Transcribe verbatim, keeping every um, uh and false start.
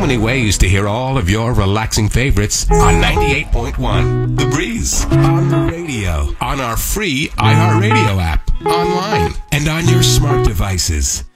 many ways to hear all of your relaxing favorites on ninety-eight point one The Breeze. On the radio, on our free iHeartRadio app, online, and on your smart devices.